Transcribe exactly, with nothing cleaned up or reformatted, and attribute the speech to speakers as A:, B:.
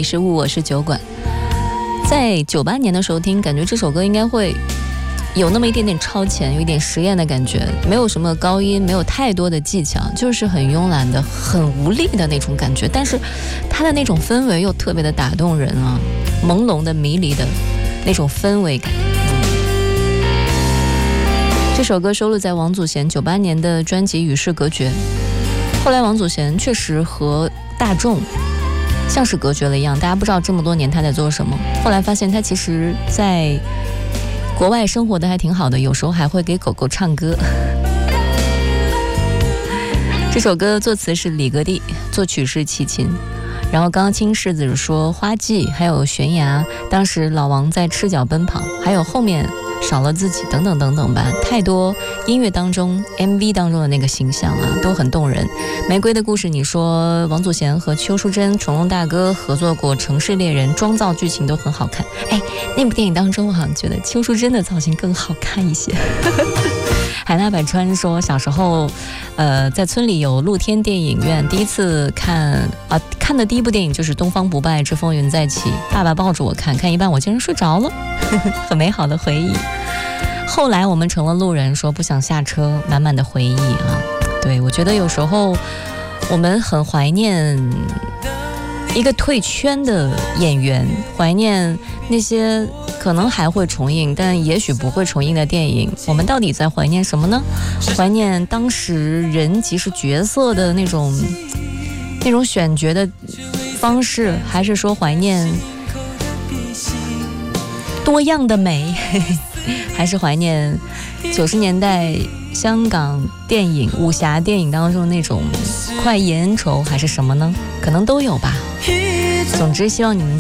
A: 是物，我是酒馆。在九八年的时候听，感觉这首歌应该会有那么一点点超前，有一点实验的感觉，没有什么高音，没有太多的技巧，就是很慵懒的、很无力的那种感觉。但是它的那种氛围又特别的打动人啊，朦胧的、迷离的那种氛围感。这首歌收录在王祖贤九八年的专辑《与世隔绝》。后来王祖贤确实和大众像是隔绝了一样，大家不知道这么多年他在做什么。后来发现他其实在国外生活的还挺好的，有时候还会给狗狗唱歌。这首歌作词是李格弟，作曲是齐秦。然后刚刚听世子说花季还有悬崖，当时老王在赤脚奔跑，还有后面少了自己等等等等吧，太多音乐当中 M V 当中的那个形象啊，都很动人。玫瑰的故事，你说王祖贤和邱淑贞、成龙大哥合作过《城市猎人》，妆造剧情都很好看。哎，那部电影当中我好像觉得邱淑贞的造型更好看一些。海纳百川说小时候呃，在村里有露天电影院，第一次看啊，看的第一部电影就是《东方不败之风云再起》，爸爸抱着我看，看一半我竟然睡着了。很美好的回忆。后来我们成了路人，说不想下车，满满的回忆啊。对，我觉得有时候我们很怀念一个退圈的演员，怀念那些可能还会重映但也许不会重映的电影。我们到底在怀念什么呢？怀念当时人即是角色的那种那种选角的方式，还是说怀念多样的美，还是怀念九十年代香港电影武侠电影当中那种快意恩仇，还是什么呢？可能都有吧。总之希望你们